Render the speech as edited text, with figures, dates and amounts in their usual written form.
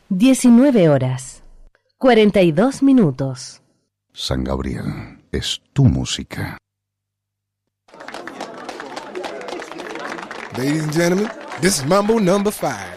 19 horas, 42 minutos. San Gabriel, es tu música. Ladies and gentlemen, this is Mambo number 5.